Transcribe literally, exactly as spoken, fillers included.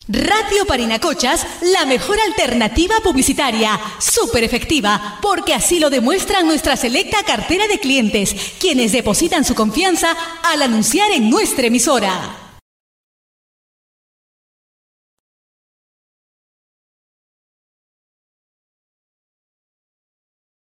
Radio Parinacochas, la mejor alternativa publicitaria, súper efectiva, porque así lo demuestra nuestra selecta cartera de clientes, quienes depositan su confianza al anunciar en nuestra emisora.